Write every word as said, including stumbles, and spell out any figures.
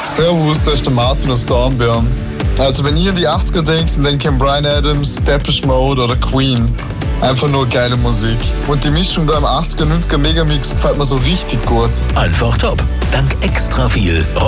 Servus, da ist der Martin aus Dornbirn. Also wenn ihr an die achtziger denkt, dann denkt ihr an Bryan Adams, Depeche Mode oder Queen. Einfach nur geile Musik. Und die Mischung da im achtziger, neunziger Megamix gefällt mir so richtig gut. Einfach top. Dank extra viel